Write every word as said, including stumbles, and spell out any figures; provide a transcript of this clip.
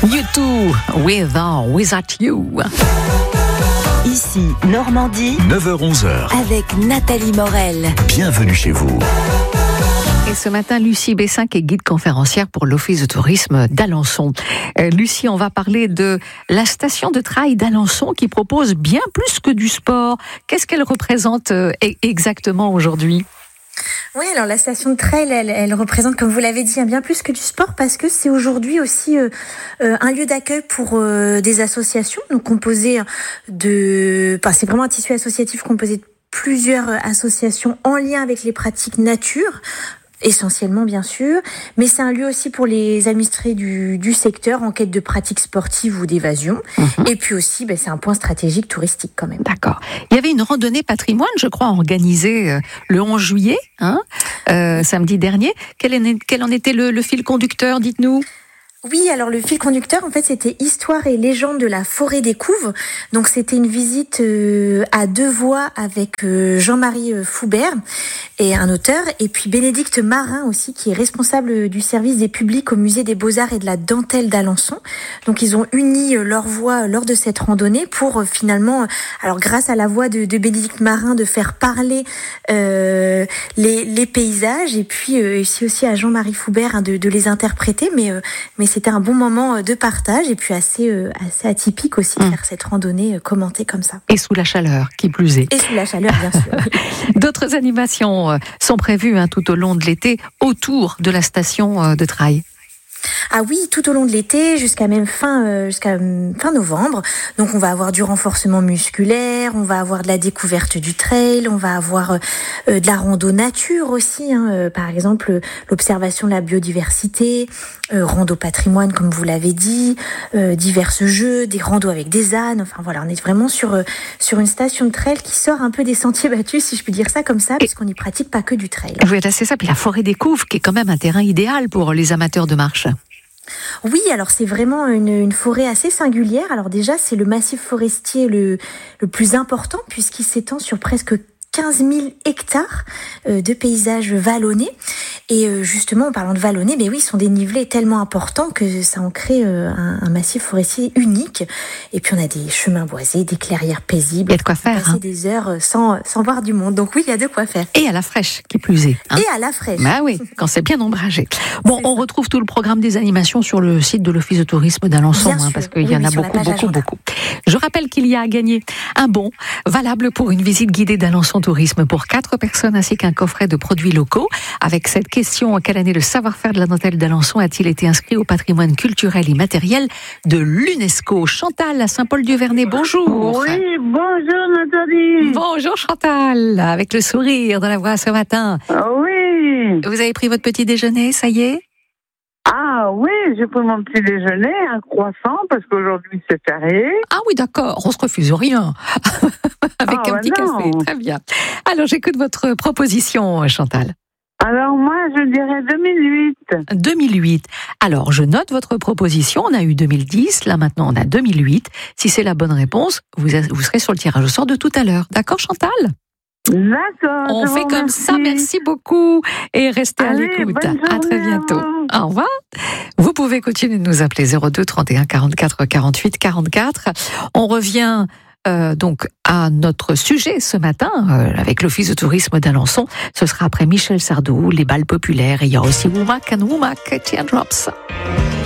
You too, with or without you. Ici, Normandie, neuf heures onze heures. Avec Nathalie Morel. Bienvenue chez vous. Et ce matin, Lucie Bessin est guide conférencière pour l'Office de tourisme d'Alençon. Euh, Lucie, on va parler de la station de trail d'Alençon qui propose bien plus que du sport. Qu'est-ce qu'elle représente euh, exactement aujourd'hui ? Oui, alors la station de trail, elle, elle représente, comme vous l'avez dit, bien plus que du sport parce que c'est aujourd'hui aussi euh, euh, un lieu d'accueil pour euh, des associations, donc composé de, enfin, c'est vraiment un tissu associatif composé de plusieurs associations en lien avec les pratiques nature. Essentiellement bien sûr, mais c'est un lieu aussi pour les administrés du, du secteur en quête de pratiques sportives ou d'évasion. Mmh. Et puis aussi, ben, c'est un point stratégique touristique quand même. D'accord. Il y avait une randonnée patrimoine, je crois, organisée euh, le onze juillet, hein, euh, samedi dernier. Quel, est, quel en était le, le fil conducteur, dites-nous ? Oui, alors le fil conducteur, en fait, c'était Histoire et légende de la forêt des Couves. Donc, c'était une visite euh, à deux voix avec euh, Jean-Marie Foubert et un auteur, et puis Bénédicte Marin aussi, qui est responsable du service des publics au musée des Beaux-Arts et de la Dentelle d'Alençon. Donc, ils ont uni euh, leurs voix lors de cette randonnée pour euh, finalement, euh, alors grâce à la voix de, de Bénédicte Marin, de faire parler euh, les, les paysages, et puis euh, aussi, aussi à Jean-Marie Foubert hein, de, de les interpréter, mais euh, mais c'était un bon moment de partage et puis assez, euh, assez atypique aussi de mmh. faire cette randonnée euh, commentée comme ça. Et sous la chaleur, qui plus est. Et sous la chaleur, bien sûr. D'autres animations euh, sont prévues hein, tout au long de l'été autour de la station euh, de trail. Ah oui, tout au long de l'été, jusqu'à même fin, euh, jusqu'à fin novembre. Donc on va avoir du renforcement musculaire, on va avoir de la découverte du trail, on va avoir euh, de la rando nature aussi, hein, euh, par exemple l'observation de la biodiversité, euh, rando patrimoine comme vous l'avez dit, euh, divers jeux, des randos avec des ânes. Enfin voilà, on est vraiment sur euh, sur une station de trail qui sort un peu des sentiers battus, si je puis dire ça comme ça, puisqu'on n'y pratique pas que du trail. Oui, c'est ça. Puis la forêt des Couves, qui est quand même un terrain idéal pour les amateurs de marche. Oui, alors c'est vraiment une, une forêt assez singulière. Alors déjà, c'est le massif forestier le, le plus important puisqu'il s'étend sur presque quinze mille hectares euh, de paysages vallonnés. Et euh, justement, en parlant de vallonnés, mais oui, ils sont dénivelés tellement importants que ça en crée euh, un, un massif forestier unique. Et puis on a des chemins boisés, des clairières paisibles. Il y a de quoi faire. Passer hein. des heures sans, sans voir du monde. Donc oui, il y a de quoi faire. Et à la fraîche, qui plus est. Hein. Et à la fraîche. Bah oui, quand c'est bien ombragé. Bon, c'est on ça. Retrouve tout le programme des animations sur le site de l'Office de tourisme d'Alençon, hein, parce qu'il oui, y en a beaucoup, beaucoup, agenda. beaucoup. Je rappelle qu'il y a à gagner un bon valable pour une visite guidée d'Alençon Tourisme pour quatre personnes ainsi qu'un coffret de produits locaux. Avec cette question, en quelle année le savoir-faire de la dentelle d'Alençon a-t-il été inscrit au patrimoine culturel et matériel de l'UNESCO? Chantal à Saint-Paul-du-Vernay, bonjour. Oui, bonjour Nathalie. Bonjour Chantal, avec le sourire dans la voix ce matin. Oui. Vous avez pris votre petit déjeuner, ça y est? Ah oui, j'ai pris mon petit déjeuner, un croissant, parce qu'aujourd'hui c'est férié. Ah oui, d'accord, on se refuse rien. Avec ah, un bah petit non. café, très bien. Alors j'écoute votre proposition, Chantal. Alors moi, je dirais deux mille huit. deux mille huit. Alors je note votre proposition, on a eu deux mille dix, là maintenant on a deux mille huit. Si c'est la bonne réponse, vous, vous serez sur le tirage au sort de tout à l'heure. D'accord Chantal ? D'accord. On fait comme remercie. ça, merci beaucoup et restez Allez, à l'écoute. bonne À très bientôt. À Au revoir. Vous pouvez continuer de nous appeler zéro deux trente et un quarante-quatre quarante-huit quarante-quatre. On revient euh, donc à notre sujet ce matin euh, avec l'Office de tourisme d'Alençon. Ce sera après Michel Sardou, les balles populaires et il y a aussi Womack and Womack Teardrops.